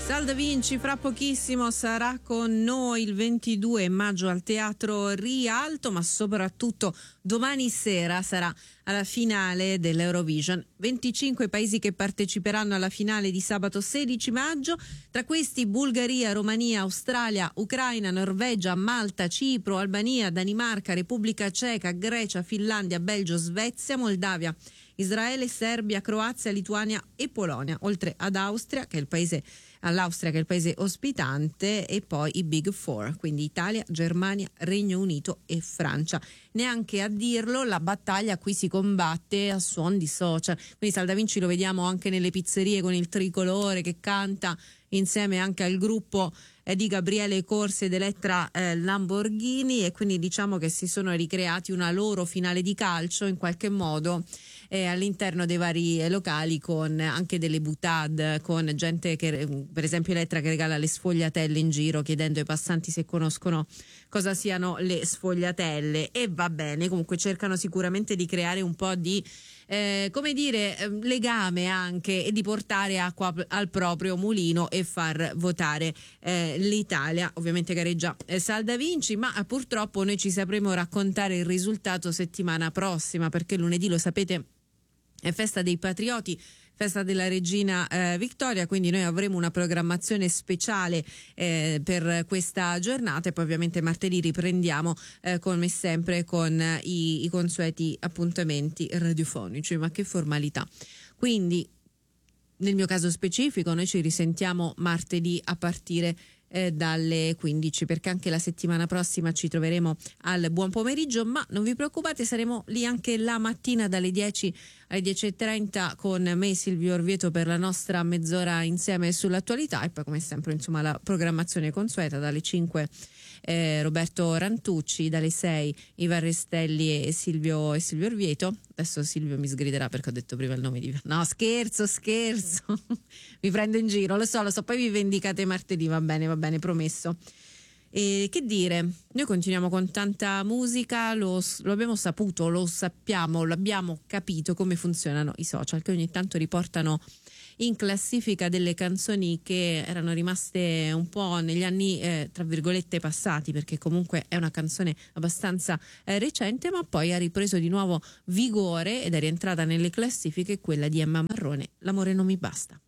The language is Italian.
Sal Da Vinci fra pochissimo sarà con noi il 22 maggio al Teatro Rialto, ma soprattutto domani sera sarà alla finale dell'Eurovision. 25 paesi che parteciperanno alla finale di sabato 16 maggio, tra questi Bulgaria, Romania, Australia, Ucraina, Norvegia, Malta, Cipro, Albania, Danimarca, Repubblica Ceca, Grecia, Finlandia, Belgio, Svezia, Moldavia, Israele, Serbia, Croazia, Lituania e Polonia, oltre all'Austria che è il paese ospitante, e poi i Big Four, quindi Italia, Germania, Regno Unito e Francia. Neanche a dirlo, la battaglia qui si combatte a suon di social, quindi Sal Da Vinci lo vediamo anche nelle pizzerie con il tricolore che canta insieme anche al gruppo di Gabriele Corsi ed Elettra Lamborghini, e quindi diciamo che si sono ricreati una loro finale di calcio in qualche modo all'interno dei vari locali, con anche delle butade, con gente che, per esempio Elettra, che regala le sfogliatelle in giro chiedendo ai passanti se conoscono cosa siano le sfogliatelle. E va bene, comunque cercano sicuramente di creare un po' di legame anche, e di portare acqua al proprio mulino e far votare l'Italia. Ovviamente gareggia Sal Da Vinci, ma purtroppo noi ci sapremo raccontare il risultato settimana prossima, perché lunedì, lo sapete, è festa dei patrioti, festa della regina Vittoria, quindi noi avremo una programmazione speciale per questa giornata, e poi ovviamente martedì riprendiamo come sempre con i consueti appuntamenti radiofonici. Ma che formalità! Quindi nel mio caso specifico noi ci risentiamo martedì a partire dalle 15, perché anche la settimana prossima ci troveremo al buon pomeriggio, ma non vi preoccupate, saremo lì anche la mattina dalle 10 alle 10:30 con me, Silvio Orvieto, per la nostra mezz'ora insieme sull'attualità, e poi come sempre insomma la programmazione consueta dalle 5 Roberto Rantucci, dalle 6 Ivan Restelli e Silvio Orvieto. Adesso Silvio mi sgriderà perché ho detto prima il nome di... No, scherzo mi prendo in giro, lo so, poi vi vendicate martedì, va bene, promesso. E che dire, noi continuiamo con tanta musica, lo abbiamo saputo, lo sappiamo, l'abbiamo capito come funzionano i social, che ogni tanto riportano in classifica delle canzoni che erano rimaste un po' negli anni tra virgolette passati, perché comunque è una canzone abbastanza recente, ma poi ha ripreso di nuovo vigore ed è rientrata nelle classifiche, quella di Emma Marrone, L'amore non mi basta.